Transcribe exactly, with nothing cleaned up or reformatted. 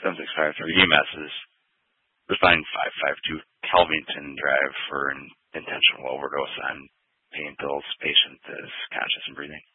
seven six five three E M S is responding five five two Kelvington Drive for an intentional overdose on pain pills. Patient is conscious and breathing.